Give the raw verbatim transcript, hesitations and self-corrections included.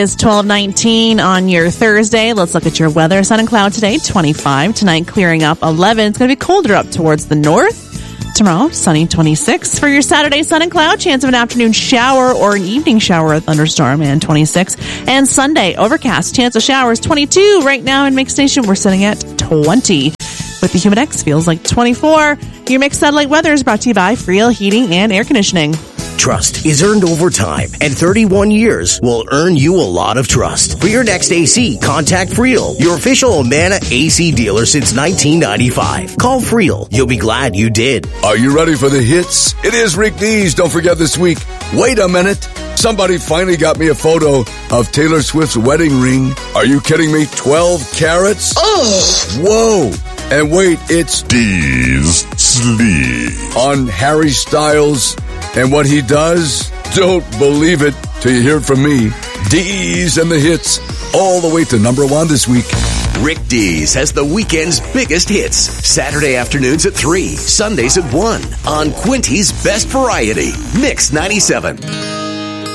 It's twelve nineteen on your Thursday. Let's look at your weather. Sun and cloud today, twenty-five. Tonight, clearing up, eleven. It's going to be colder up towards the north. Tomorrow, sunny, twenty-six. For your Saturday, sun and cloud, chance of an afternoon shower or an evening shower or thunderstorm, and twenty-six. And Sunday, overcast, chance of showers, twenty-two. Right now in Mix Station, we're sitting at twenty. With the Humidex, feels like twenty-four. Your Mix Satellite Weather is brought to you by Friel Heating and Air Conditioning. Trust is earned over time, and thirty-one years will earn you a lot of trust. For your next A C, contact Friel, your official Amana A C dealer since nineteen ninety-five. Call Friel. You'll be glad you did. Are you ready for the hits? It is Rick Dees. Don't forget this week. Wait a minute. Somebody finally got me a photo of Taylor Swift's wedding ring. Are you kidding me? twelve carats? Oh! Whoa. And wait, it's Dees Sleep on Harry Styles and what he does. Don't believe it till you hear it from me. Dees and the hits all the way to number one this week. Rick Dees has the weekend's biggest hits. Saturday afternoons at three, Sundays at one on Quinty's Best Variety. Mix ninety-seven.